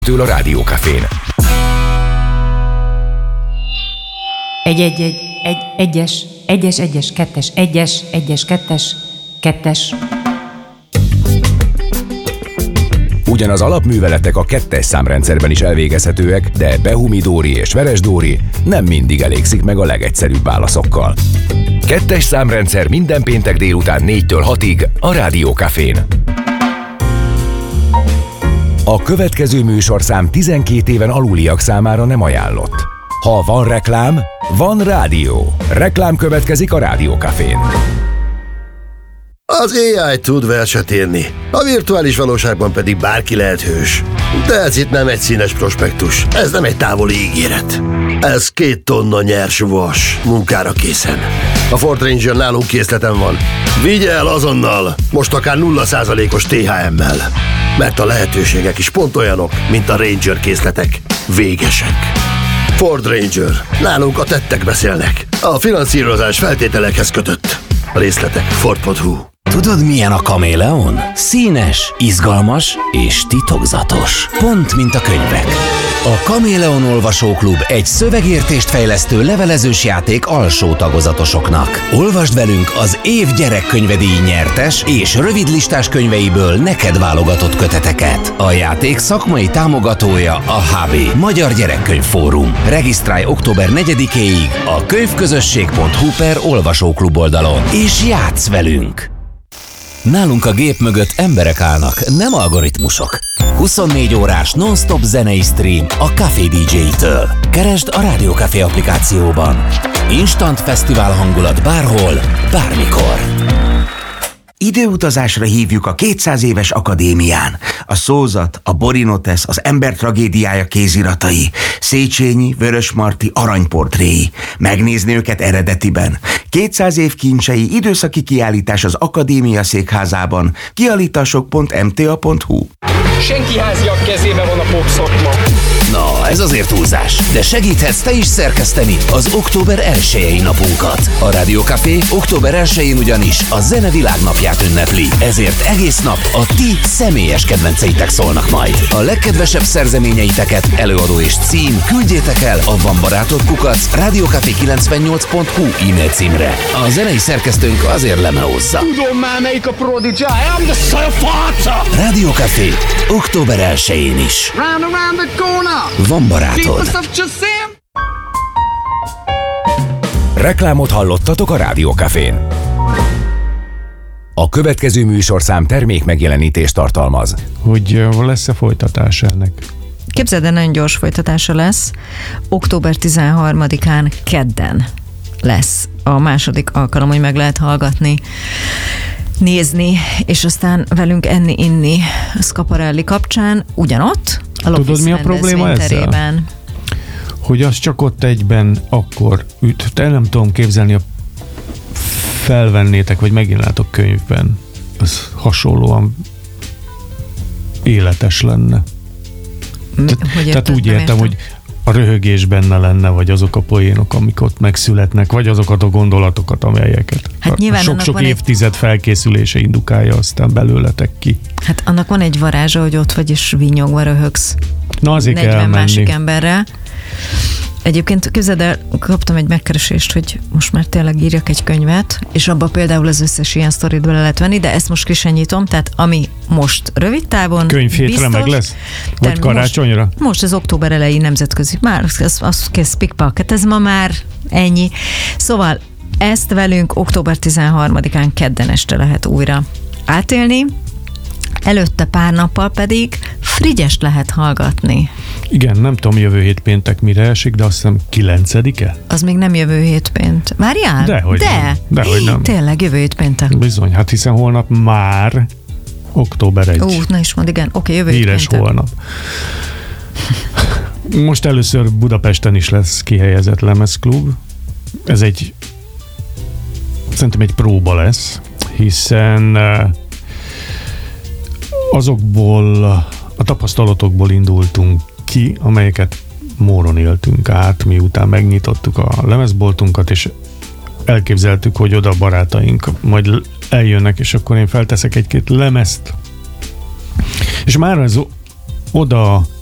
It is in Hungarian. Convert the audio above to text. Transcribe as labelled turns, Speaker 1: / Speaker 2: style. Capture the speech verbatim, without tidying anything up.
Speaker 1: Től a Rádió Cafén.
Speaker 2: Egy, egy, egy, egy, egyes, egyes, egyes, kettes, egyes, egyes, kettes, kettes.
Speaker 1: Ugyan az alapműveletek a kettes számrendszerben is elvégezhetőek, de Behumi-Dóri és Veres-Dóri nem mindig elégszik meg a legegyszerűbb válaszokkal. Kettes számrendszer minden péntek délután négytől hatig a Rádió Cafén. A következő műsorszám tizenkét éven aluliak számára nem ajánlott. Ha van reklám, van rádió. Reklám következik a Rádió Cafén.
Speaker 3: Az á i tud verset írni, a virtuális valóságban pedig bárki lehet hős. De ez itt nem egy színes prospektus, ez nem egy távoli ígéret. Ez két tonna nyers vas, munkára készen. A Ford Ranger nálunk készleten van. Vigye el azonnal, most akár nulla százalékos té há emmel. Mert a lehetőségek is pont olyanok, mint a Ranger készletek. Végesek. Ford Ranger. Nálunk a tettek beszélnek. A finanszírozás feltételekhez kötött. A részletek ford pont hu.
Speaker 4: Tudod, milyen a kaméleon? Színes, izgalmas és titokzatos. Pont, mint a könyvek. A Kaméleon Olvasóklub egy szövegértést fejlesztő levelezős játék alsó tagozatosoknak. Olvasd velünk az év gyerekkönyvedíj nyertes és rövidlistás könyveiből neked válogatott köteteket. A játék szakmai támogatója a há bé, Magyar Gyerekkönyv Fórum. Regisztrálj október negyedikéig a könyvközösség pont hu per olvasóklub oldalon, és játsz velünk! Nálunk a gép mögött emberek állnak, nem algoritmusok. huszonnégy órás non-stop zenei stream a Café dé dzsé-től. Keresd a Rádió Café applikációban. Instant fesztivál hangulat bárhol, bármikor.
Speaker 5: Időutazásra hívjuk a kétszáz éves akadémián. A Szózat, a Borinotesz, az ember tragédiája kéziratai, Széchenyi, Vörösmarty aranyportréi. Megnézni őket eredetiben. kétszáz év kincsei, időszaki kiállítás az Akadémia székházában. kiállítások pont em té á pont hu.
Speaker 6: Senki háziak kezébe van a popszakma.
Speaker 4: Na, ez azért túlzás, de segíthetsz te is szerkeszteni az október elsejei napunkat. A Rádió Café október elsején ugyanis a Zene Világnapját ünnepli, ezért egész nap a ti személyes kedvenceitek szólnak majd. A legkedvesebb szerzeményeiteket, előadó és cím küldjétek el a Van Barátod kukac rádiócafé kilencvennyolc pont hu e-mail címre. A zenei szerkesztőnk azért lemeózza.
Speaker 6: Tudom már melyik a Prodigy, I'm the Surfacer!
Speaker 4: Rádió Café október elsején is.
Speaker 6: Round around the corner!
Speaker 4: Van Barátod.
Speaker 1: Reklámot hallottatok a Rádió Cafén. A következő műsorszám termék megjelenítést tartalmaz.
Speaker 7: Hogy lesz-e folytatás ennek?
Speaker 2: Képzeld el, nagyon gyors folytatása lesz. október tizenharmadikán kedden lesz a második alkalom, hogy meg lehet hallgatni, nézni, és aztán velünk enni, inni a Schiaparelli kapcsán, ugyanott, a
Speaker 7: Tudod, mi a probléma ezzel? Hogy az csak ott egyben akkor üt. Te nem tudom képzelni, a felvennétek, vagy megjelennátok könyvben. Az hasonlóan életes lenne.
Speaker 2: Mi,
Speaker 7: Te, tehát úgy értem, értem, hogy a röhögés benne lenne, vagy azok a poénok, amik ott megszületnek, vagy azokat a gondolatokat, amelyeket
Speaker 2: hát
Speaker 7: a sok-sok évtized egy... felkészülése indukálja aztán belőletek ki.
Speaker 2: Hát annak van egy varázsa, hogy ott vagy és vinyogva röhögsz.
Speaker 7: Na azért kell menni.
Speaker 2: másik emberrel. Egyébként képzeld el, kaptam egy megkeresést, hogy most már tényleg írjak egy könyvet, és abba például az összes ilyen sztorit bele lehet venni, de ezt most ki sem nyitom, tehát ami most rövid távon
Speaker 7: könyvhétre meg lesz? Vagy karácsonyra?
Speaker 2: Most, most az október elejé nemzetközi, már az, az kész pikpaket, ez ma már ennyi. Szóval ezt velünk október tizenharmadikán kedden este lehet újra átélni, előtte pár nappal pedig Frigyest lehet hallgatni.
Speaker 7: Igen, nem tudom jövő hét péntek mire esik, de azt hiszem kilencedike?
Speaker 2: Az még nem jövő hét pént. Várjál?
Speaker 7: Dehogy
Speaker 2: de.
Speaker 7: nem. Dehogy nem.
Speaker 2: Tényleg jövő hét péntek.
Speaker 7: Bizony, hát hiszen holnap már október elseje.
Speaker 2: Ó, na is mond, igen. Oké, jövő hét
Speaker 7: Híres
Speaker 2: péntek.
Speaker 7: holnap. Most először Budapesten is lesz kihelyezett lemezklub. Ez egy szerintem egy próba lesz, hiszen azokból a tapasztalatokból indultunk ki, amelyeket Móron éltünk át, miután megnyitottuk a lemezboltunkat, és elképzeltük, hogy oda barátaink majd eljönnek, és akkor én felteszek egy-két lemezt. És már ez oda